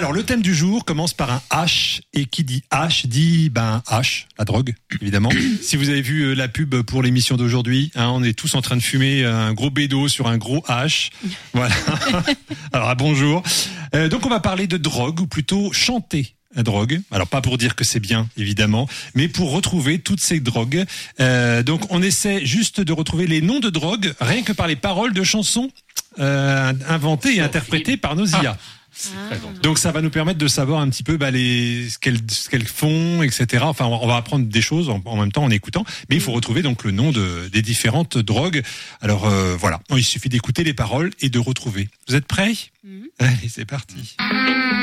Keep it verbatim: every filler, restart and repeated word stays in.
Alors le thème du jour commence par un H et qui dit H dit ben H, la drogue évidemment. Si vous avez vu la pub pour l'émission d'aujourd'hui, hein, on est tous en train de fumer un gros bédo sur un gros H. Voilà. Alors ah, bonjour. Euh, donc on va parler de drogue ou plutôt chanter la drogue. Alors pas pour dire que c'est bien évidemment, mais pour retrouver toutes ces drogues. Euh, donc on essaie juste de retrouver les noms de drogues rien que par les paroles de chansons euh, inventées et interprétées par nos I A. Ah. Donc ça va nous permettre de savoir un petit peu bah, les, ce, qu'elles, ce qu'elles font, et cetera. Enfin, on va apprendre des choses en, en même temps en écoutant. Mais il faut retrouver donc le nom de, des différentes drogues. Alors euh, voilà, il suffit d'écouter les paroles et de retrouver. Vous êtes prêts ? Mmh. Allez, c'est parti.